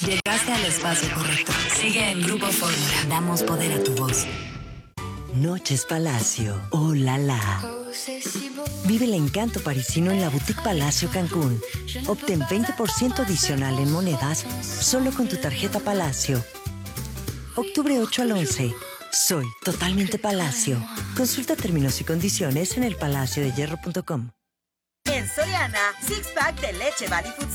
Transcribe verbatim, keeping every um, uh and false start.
Llegaste al espacio correcto. Sigue en Grupo Fórmula. Damos poder a tu voz. Noches Palacio. Oh, la, la. Vive el encanto parisino en la Boutique Palacio Cancún. Obtén veinte por ciento adicional en monedas solo con tu tarjeta Palacio. Octubre ocho al once. Soy totalmente Palacio. Consulta términos y condiciones en el palacio de hierro punto com. En Soriana, six pack de leche Valley Foods